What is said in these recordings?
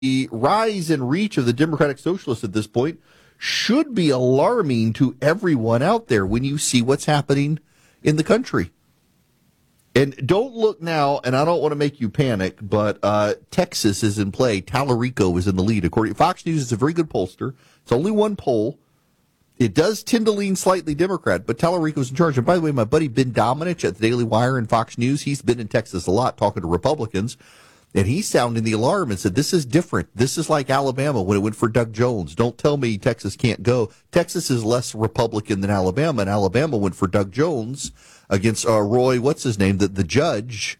the rise and reach of the Democratic Socialists at this point should be alarming to everyone out there when you see what's happening in the country. And don't look now, and I don't want to make you panic, but Texas is in play. Tallarico is in the lead. According to Fox News, it's a very good pollster. It's only one poll. It does tend to lean slightly Democrat, but Tallarico's in charge. And by the way, my buddy Ben Domenech at the Daily Wire and Fox News, he's been in Texas a lot talking to Republicans, and he's sounding the alarm and said, this is different. This is like Alabama when it went for Doug Jones. Don't tell me Texas can't go. Texas is less Republican than Alabama, and Alabama went for Doug Jones against Roy, what's his name, the judge.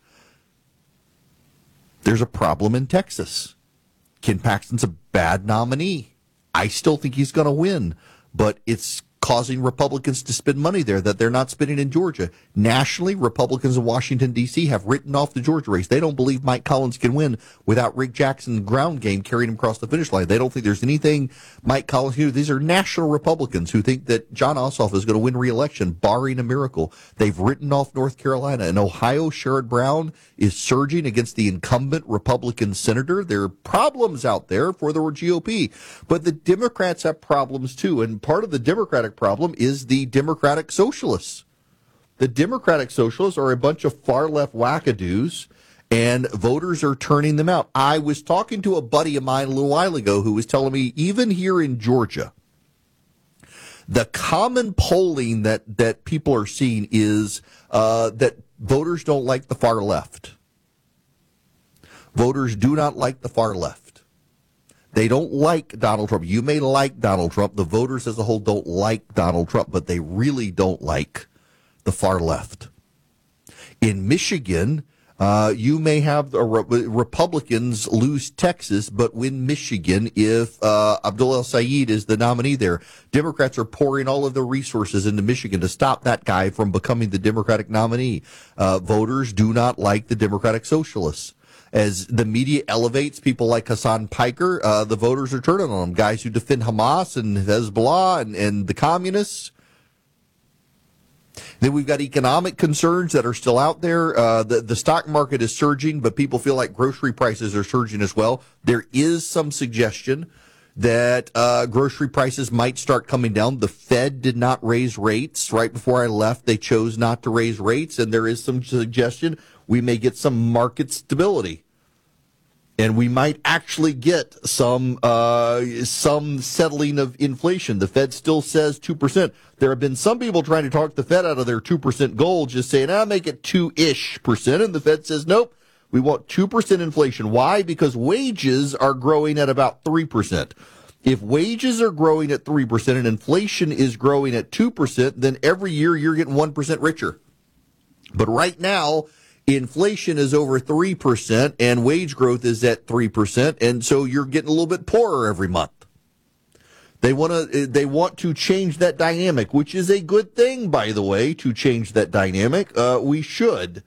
There's a problem in Texas. Ken Paxton's a bad nominee. I still think he's going to win, but it's causing Republicans to spend money there that they're not spending in Georgia. Nationally, Republicans in Washington, D.C. have written off the Georgia race. They don't believe Mike Collins can win without Rick Jackson's ground game carrying him across the finish line. They don't think there's anything Mike Collins can do. These are national Republicans who think that John Ossoff is going to win re-election, barring a miracle. They've written off North Carolina. In Ohio, Sherrod Brown is surging against the incumbent Republican senator. There are problems out there for the GOP, but the Democrats have problems too, and part of the Democratic problem is the Democratic Socialists. The Democratic Socialists are a bunch of far-left wackadoos, and voters are turning them out. I was talking to a buddy of mine a little while ago who was telling me, even here in Georgia, the common polling that people are seeing is that voters don't like the far left. Voters do not like the far left. They don't like Donald Trump. You may like Donald Trump. The voters as a whole don't like Donald Trump, but they really don't like the far left. In Michigan, you may have the Republicans lose Texas, but win Michigan if Abdul El-Sayed is the nominee there. Democrats are pouring all of their resources into Michigan to stop that guy from becoming the Democratic nominee. Voters do not like the Democratic Socialists. As the media elevates people like Hassan Piker, the voters are turning on them. Guys who defend Hamas and Hezbollah and the communists. Then we've got economic concerns that are still out there. The stock market is surging, but people feel like grocery prices are surging as well. There is some suggestion that grocery prices might start coming down. The Fed did not raise rates. Right before I left, they chose not to raise rates, and there is some suggestion we may get some market stability. And we might actually get some settling of inflation. The Fed still says 2%. There have been some people trying to talk the Fed out of their 2% goal, just saying, make it 2-ish%. And the Fed says, nope, we want 2% inflation. Why? Because wages are growing at about 3%. If wages are growing at 3% and inflation is growing at 2%, then every year you're getting 1% richer. But right now, inflation is over 3% and wage growth is at 3%, and so you're getting a little bit poorer every month. They want to change that dynamic, which is a good thing, by the way, to change that dynamic. We should.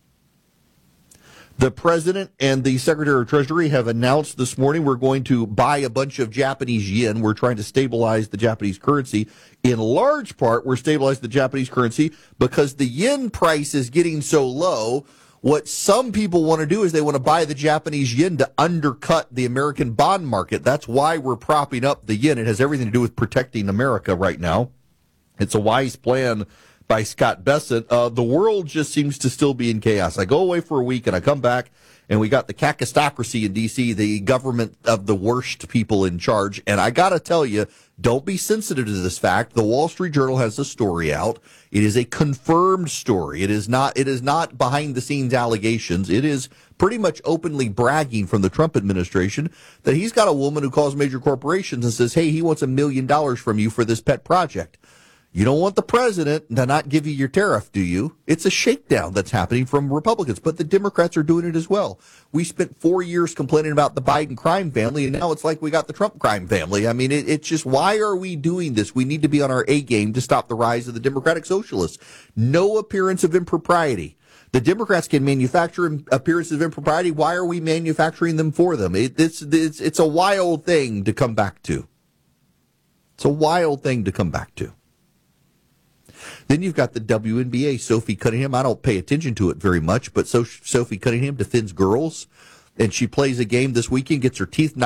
The president and the secretary of Treasury have announced this morning we're going to buy a bunch of Japanese yen. We're trying to stabilize the Japanese currency. In large part, we're stabilizing the Japanese currency because the yen price is getting so low. What some people want to do is they want to buy the Japanese yen to undercut the American bond market. That's why we're propping up the yen. It has everything to do with protecting America right now. It's a wise plan by Scott Bessent. The world just seems to still be in chaos. I go away for a week and I come back and we got the kakistocracy in D.C., the government of the worst people in charge. And I got to tell you, don't be sensitive to this fact. The Wall Street Journal has a story out. It is a confirmed story. It is not behind the scenes allegations. It is pretty much openly bragging from the Trump administration that he's got a woman who calls major corporations and says, hey, he wants $1 million from you for this pet project. You don't want the president to not give you your tariff, do you? It's a shakedown that's happening from Republicans, but the Democrats are doing it as well. We spent 4 years complaining about the Biden crime family, and now it's like we got the Trump crime family. I mean, it's just, why are we doing this? We need to be on our A game to stop the rise of the Democratic Socialists. No appearance of impropriety. The Democrats can manufacture appearances of impropriety. Why are we manufacturing them for them? It's a wild thing to come back to. It's a wild thing to come back to. Then you've got the WNBA, Sophie Cunningham. I don't pay attention to it very much, but Sophie Cunningham defends girls. and she plays a game this weekend, gets her teeth